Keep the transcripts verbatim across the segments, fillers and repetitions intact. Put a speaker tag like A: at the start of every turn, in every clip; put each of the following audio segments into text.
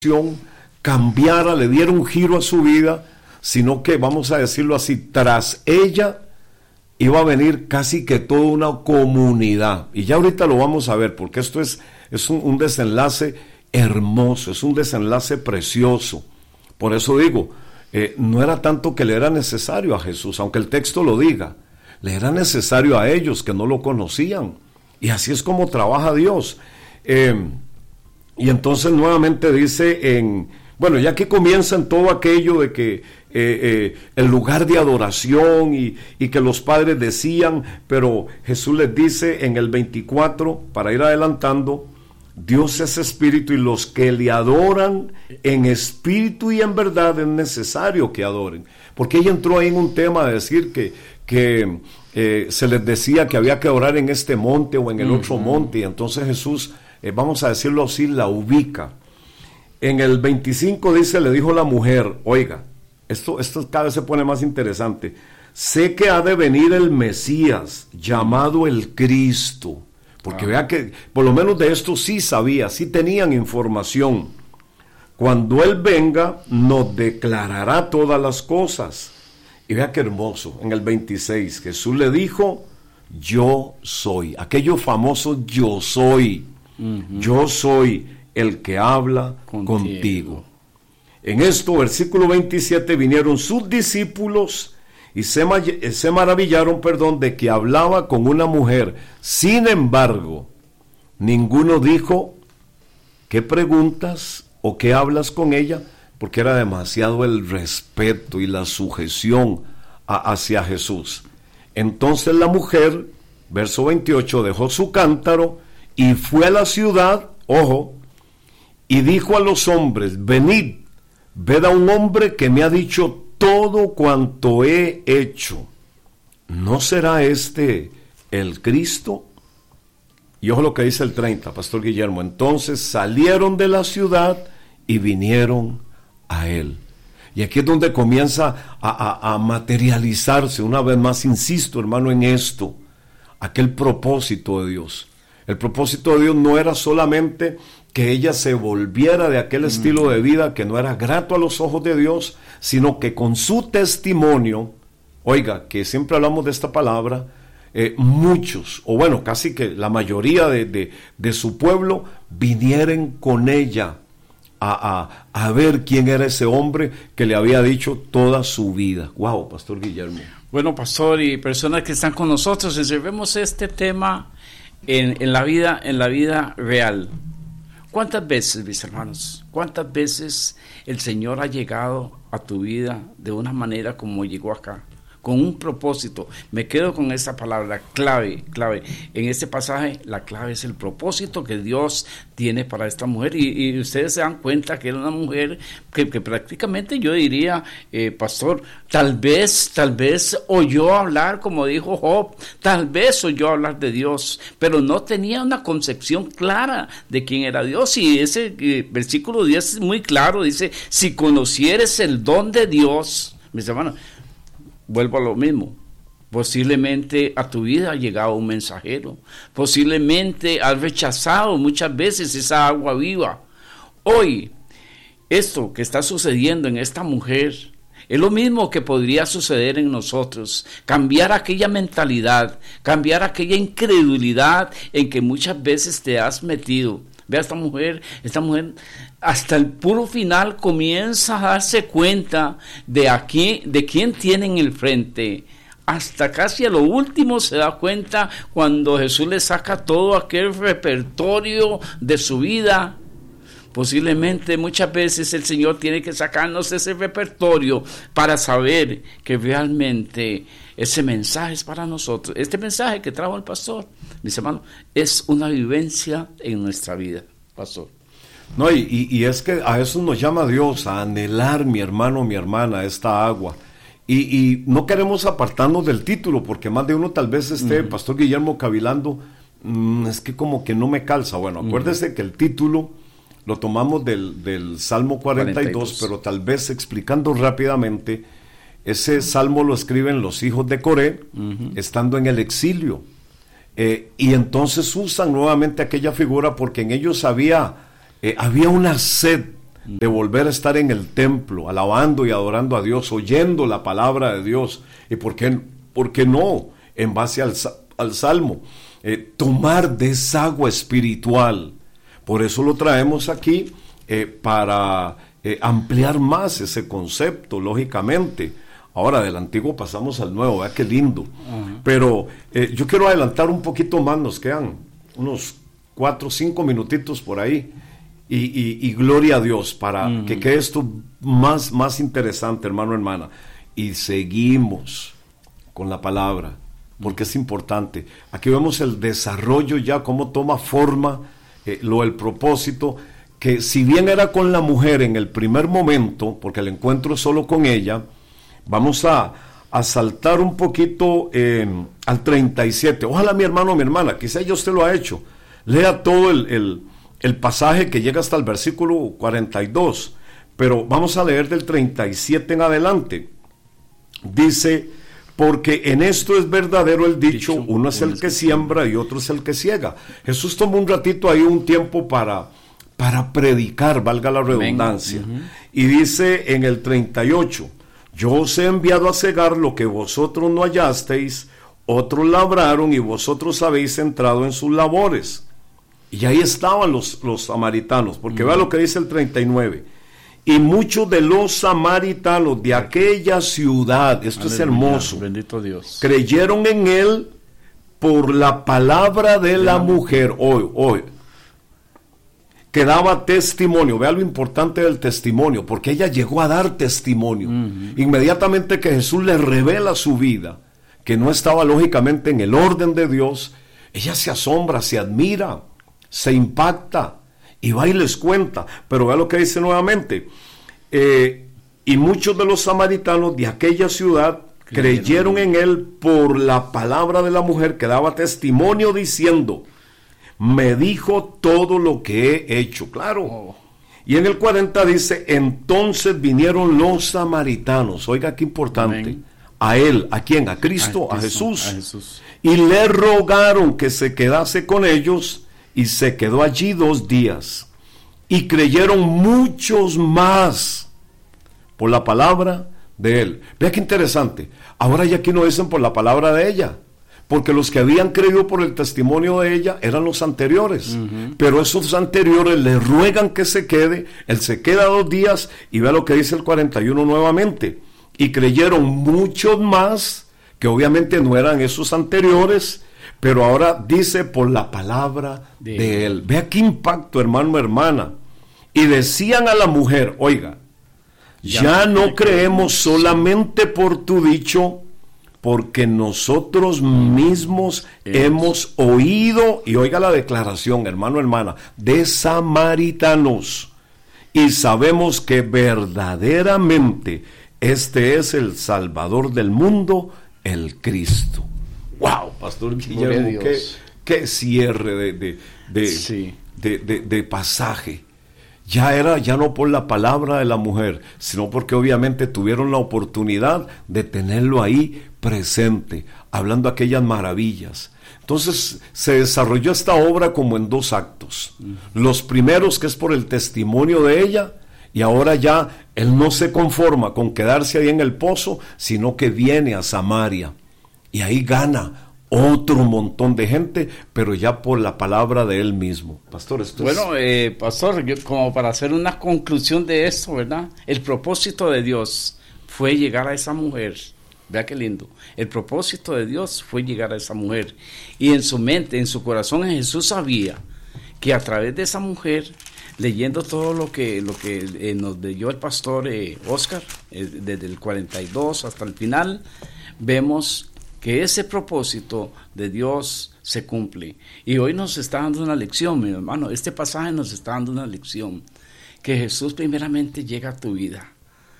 A: cambiara, le diera un giro a su vida, sino que, vamos a decirlo así, tras ella iba a venir casi que toda una comunidad. Y ya ahorita lo vamos a ver, porque esto es, es un, un desenlace hermoso, es un desenlace precioso. Por eso digo, eh, no era tanto que le era necesario a Jesús, aunque el texto lo diga, le era necesario a ellos que no lo conocían. Y así es como trabaja Dios. Eh, y entonces nuevamente dice en... Bueno, ya que comienza en todo aquello de que eh, eh, el lugar de adoración y, y que los padres decían, pero Jesús les dice en el veinticuatro, para ir adelantando, Dios es espíritu y los que le adoran en espíritu y en verdad es necesario que adoren. Porque ella entró ahí en un tema de decir que, que eh, se les decía que había que adorar en este monte o en el uh-huh. otro monte, y entonces Jesús, eh, vamos a decirlo así, la ubica. En el veinticinco dice, le dijo la mujer, oiga, esto, esto cada vez se pone más interesante, sé que ha de venir el Mesías, llamado el Cristo, porque ah. vea que por lo menos de esto sí sabía, sí tenían información. Cuando Él venga, nos declarará todas las cosas. Y vea qué hermoso, en el veintiséis, Jesús le dijo, yo soy, aquello famoso yo soy, uh-huh. yo soy el que habla contigo. contigo. En esto, versículo veintisiete, vinieron sus discípulos y se, ma- se maravillaron, perdón, de que hablaba con una mujer. Sin embargo, ninguno dijo, ¿qué preguntas o qué hablas con ella? Porque era demasiado el respeto y la sujeción a, hacia Jesús. Entonces la mujer, verso veintiocho, dejó su cántaro y fue a la ciudad, ojo, y dijo a los hombres, venid, ved a un hombre que me ha dicho todo cuanto he hecho. ¿No será este el Cristo? Y ojo lo que dice el treinta, Pastor Guillermo. Entonces salieron de la ciudad y vinieron a él. Y aquí es donde comienza a, a, a materializarse, una vez más, insisto, hermano, en esto, aquel propósito de Dios. El propósito de Dios no era solamente que ella se volviera de aquel estilo de vida que no era grato a los ojos de Dios, sino que con su testimonio, oiga, que siempre hablamos de esta palabra, eh, muchos, o bueno, casi que la mayoría de, de, de su pueblo, vinieran con ella a, a, a ver quién era ese hombre que le había dicho toda su vida. Wow, Pastor Guillermo.
B: Bueno, pastor, y personas que están con nosotros, observemos este tema en, en la vida, en la vida real. ¿Cuántas veces, mis hermanos, cuántas veces el Señor ha llegado a tu vida de una manera como llegó acá? Con un propósito. Me quedo con esa palabra, clave, clave. En este pasaje, la clave es el propósito que Dios tiene para esta mujer. Y, y ustedes se dan cuenta que era una mujer que, que prácticamente yo diría, eh, pastor, tal vez, tal vez oyó hablar, como dijo Job, tal vez oyó hablar de Dios, pero no tenía una concepción clara de quién era Dios. Y ese eh, versículo diez es muy claro, dice, si conocieres el don de Dios, mis hermanos, vuelvo a lo mismo, posiblemente a tu vida ha llegado un mensajero, posiblemente has rechazado muchas veces esa agua viva. Hoy, esto que está sucediendo en esta mujer es lo mismo que podría suceder en nosotros, cambiar aquella mentalidad, cambiar aquella incredulidad en que muchas veces te has metido. Ve a esta mujer, esta mujer hasta el puro final comienza a darse cuenta de aquí, de quién tiene en el frente. Hasta casi a lo último se da cuenta cuando Jesús le saca todo aquel repertorio de su vida. Posiblemente muchas veces el Señor tiene que sacarnos ese repertorio para saber que realmente ese mensaje es para nosotros. Este mensaje que trajo el pastor, mis hermanos, es una vivencia en nuestra vida, pastor.
A: No, y, y, y es que a eso nos llama Dios, a anhelar, mi hermano, mi hermana, esta agua. Y, y no queremos apartarnos del título, porque más de uno tal vez esté, uh-huh. Pastor Guillermo, cavilando, mmm, es que como que no me calza. Bueno, acuérdese uh-huh. que el título lo tomamos del, del Salmo cuarenta y dos, cuarenta y dos, pero tal vez explicando rápidamente, ese salmo lo escriben los hijos de Coré, uh-huh. estando en el exilio, eh, y entonces usan nuevamente aquella figura porque en ellos había, eh, había una sed de volver a estar en el templo, alabando y adorando a Dios, oyendo la palabra de Dios. ¿Y por qué, por qué no? En base al, al Salmo, eh, tomar de esa agua espiritual. Por eso lo traemos aquí, eh, para eh, ampliar más ese concepto, lógicamente. Ahora, del antiguo pasamos al nuevo, vea qué lindo. Uh-huh. Pero eh, yo quiero adelantar un poquito más, nos quedan unos cuatro o cinco minutitos por ahí. Y, y, y gloria a Dios, para uh-huh. que quede esto más, más interesante, hermano, hermana. Y seguimos con la palabra, porque es importante. Aquí vemos el desarrollo ya, cómo toma forma eh, lo del propósito, que si bien era con la mujer en el primer momento, porque el encuentro es solo con ella, vamos a, a saltar un poquito eh, al treinta y siete. Ojalá mi hermano o mi hermana, quizá ya usted lo ha hecho, lea todo el, el, el pasaje que llega hasta el versículo cuarenta y dos, pero vamos a leer del treinta y siete en adelante. Dice: porque en esto es verdadero el dicho, dicho uno es el que siembra y otro es el que ciega. Jesús tomó un ratito ahí, un tiempo para, para predicar, valga la redundancia. Uh-huh. Y dice en el treinta y ocho: yo os he enviado a cegar lo que vosotros no hallasteis, otros labraron y vosotros habéis entrado en sus labores. Y ahí estaban los, los samaritanos, porque uh-huh. vea lo que dice el treinta y nueve. Y muchos de los samaritanos de aquella ciudad, esto Aleluya, es hermoso,
B: bendito Dios,
A: creyeron en él por la palabra de, de la, la mujer, hoy, hoy, que daba testimonio. Vea lo importante del testimonio, porque ella llegó a dar testimonio. Uh-huh. Inmediatamente que Jesús le revela su vida, que no estaba lógicamente en el orden de Dios, ella se asombra, se admira, se impacta, y va y les cuenta. Pero vea lo que dice nuevamente: eh, y muchos de los samaritanos de aquella ciudad creyeron en él por la palabra de la mujer que daba testimonio diciendo: me dijo todo lo que he hecho. Claro. Oh. Y en el cuarenta dice: entonces vinieron los samaritanos, oiga qué importante, Amén. A él, ¿a quién? A Cristo, a, a, Jesús, a Jesús, y le rogaron que se quedase con ellos, y se quedó allí dos días, y creyeron muchos más por la palabra de él. Vea qué interesante, ahora ya aquí no dicen por la palabra de ella, porque los que habían creído por el testimonio de ella eran los anteriores, uh-huh. pero esos anteriores le ruegan que se quede, él se queda dos días, y vea lo que dice el cuarenta y uno nuevamente: y creyeron muchos más, que obviamente no eran esos anteriores, pero ahora dice por la palabra de, de él. Vea qué impacto, hermano, hermana. Y decían a la mujer: oiga, ya, ya no creemos solamente por tu dicho, porque nosotros mismos es. hemos oído, y oiga la declaración, hermano, hermana, de samaritanos, y sabemos que verdaderamente este es el Salvador del mundo, el Cristo. ¡Wow, Pastor Guillermo! Qué, qué cierre de, de, de, sí. de, de, de pasaje. Ya era, ya no por la palabra de la mujer, sino porque obviamente tuvieron la oportunidad de tenerlo ahí presente, hablando aquellas maravillas. Entonces se desarrolló esta obra como en dos actos. Uh-huh. Los primeros, que es por el testimonio de ella, y ahora ya él no se conforma con quedarse ahí en el pozo, sino que viene a Samaria. Y ahí gana otro montón de gente, pero ya por la palabra de él mismo. Pastor, esto
B: bueno,
A: es...
B: eh, Pastor, yo, como para hacer una conclusión de esto, ¿verdad? El propósito de Dios fue llegar a esa mujer. Vea qué lindo. El propósito de Dios fue llegar a esa mujer. Y en su mente, en su corazón, Jesús sabía que a través de esa mujer, leyendo todo lo que, lo que eh, nos leyó el pastor eh, Oscar, eh, desde el cuarenta y dos hasta el final, vemos que ese propósito de Dios se cumple. Y hoy nos está dando una lección, mi hermano. Este pasaje nos está dando una lección. Que Jesús primeramente llega a tu vida.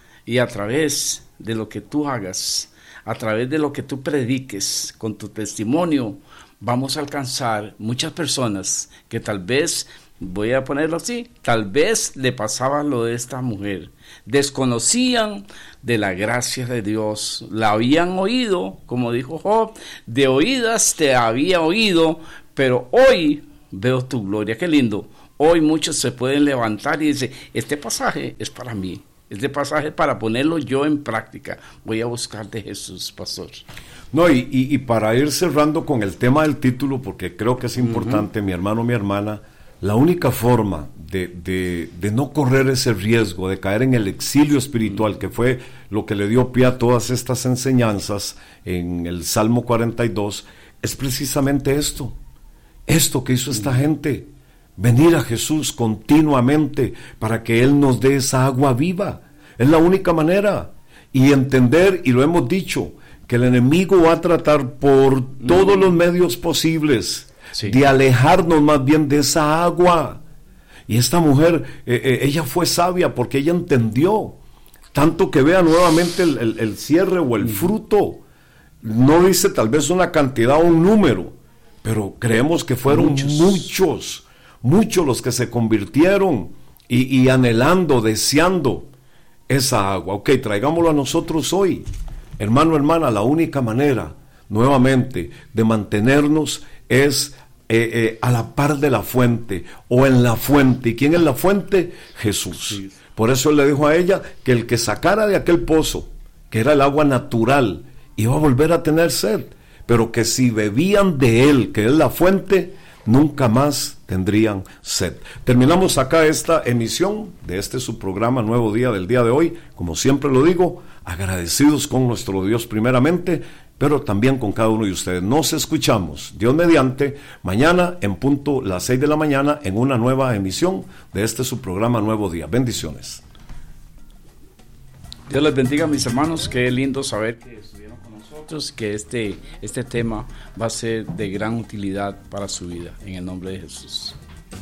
B: Y a través de lo que tú hagas, a través de lo que tú prediques, con tu testimonio, vamos a alcanzar muchas personas que tal vez, voy a ponerlo así, tal vez le pasaba lo de esta mujer. Desconocían de la gracia de Dios, la habían oído, como dijo Job, de oídas te había oído, pero hoy veo tu gloria. Qué lindo, Hoy muchos se pueden levantar y decir, este pasaje es para mí, este pasaje para ponerlo yo en práctica. Voy a buscar de Jesús, pastor.
A: No, y, y, y para ir cerrando con el tema del título, porque creo que es importante, uh-huh. mi hermano, mi hermana, la única forma de, de, de no correr ese riesgo, de caer en el exilio espiritual, que fue lo que le dio pie a todas estas enseñanzas en el Salmo cuarenta y dos, es precisamente esto, esto que hizo esta gente, venir a Jesús continuamente para que Él nos dé esa agua viva. Es la única manera. Y entender, y lo hemos dicho, que el enemigo va a tratar por todos los medios posibles sí. de alejarnos más bien de esa agua. Y esta mujer, eh, eh, ella fue sabia porque ella entendió, tanto que vea nuevamente el, el, el cierre o el mm. fruto. No dice tal vez una cantidad o un número, pero creemos que fueron muchos, muchos, muchos los que se convirtieron y, y anhelando, deseando esa agua. Ok, traigámoslo a nosotros hoy. Hermano, hermana, la única manera, nuevamente, de mantenernos es eh, eh, a la par de la fuente, o en la fuente. ¿Y quién es la fuente? Jesús. Sí. Por eso Él le dijo a ella que el que sacara de aquel pozo, que era el agua natural, iba a volver a tener sed, pero que si bebían de Él, que es la fuente, nunca más tendrían sed. Terminamos acá esta emisión de este su programa Nuevo Día del día de hoy, como siempre lo digo, agradecidos con nuestro Dios primeramente, pero también con cada uno de ustedes. Nos escuchamos, Dios mediante, mañana en punto las seis de la mañana en una nueva emisión de este su programa Nuevo Día. Bendiciones.
B: Dios les bendiga, mis hermanos. Qué lindo saber que estuvieron con nosotros, que este, este tema va a ser de gran utilidad para su vida, en el nombre de Jesús.